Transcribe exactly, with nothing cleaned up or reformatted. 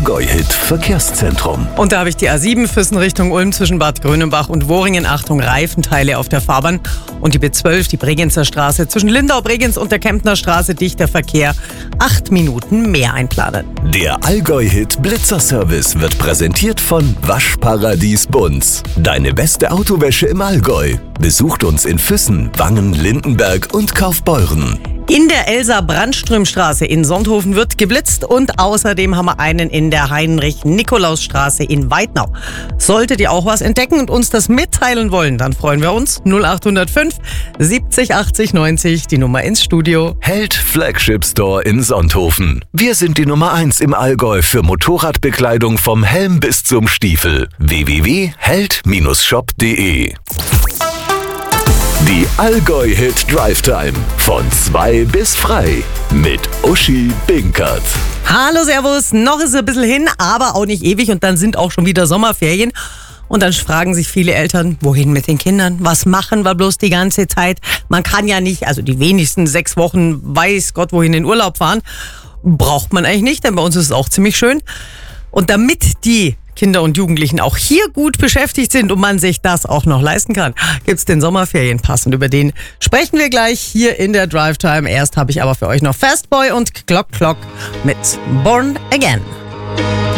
Allgäu-Hit Verkehrszentrum. Und da habe ich die A sieben Füssen Richtung Ulm zwischen Bad Grönenbach und Woringen. Achtung, Reifenteile auf der Fahrbahn. Und die B zwölf, die Bregenzer Straße zwischen Lindau, Bregenz und der Kemptner Straße, dichter Verkehr. Acht Minuten mehr einplanen. Der Allgäu-Hit Blitzerservice wird präsentiert von Waschparadies Bunz. Deine beste Autowäsche im Allgäu. Besucht uns in Füssen, Wangen, Lindenberg und Kaufbeuren. In der Elsa-Brandström-Straße in Sonthofen wird geblitzt und außerdem haben wir einen in der Heinrich-Nikolaus-Straße in Weidnau. Solltet ihr auch was entdecken und uns das mitteilen wollen, dann freuen wir uns. null acht null fünf siebzig achtzig neunzig, die Nummer ins Studio. Held Flagship Store in Sonthofen. Wir sind die Nummer eins im Allgäu für Motorradbekleidung vom Helm bis zum Stiefel. w w w punkt held Bindestrich shop punkt de. Die Allgäu-Hit Drive Time von zwei bis frei mit Uschi Binkert. Hallo, servus. Noch ist es ein bisschen hin, aber auch nicht ewig und dann sind auch schon wieder Sommerferien. Und dann fragen sich viele Eltern, wohin mit den Kindern? Was machen wir bloß die ganze Zeit? Man kann ja nicht, also die wenigsten sechs Wochen, weiß Gott, wohin in Urlaub fahren. Braucht man eigentlich nicht, denn bei uns ist es auch ziemlich schön. Und damit die Kinder und Jugendlichen auch hier gut beschäftigt sind und man sich das auch noch leisten kann, gibt's den Sommerferienpass und über den sprechen wir gleich hier in der Drive Time. Erst habe ich aber für euch noch Fastboy und Clock Clock mit Born Again.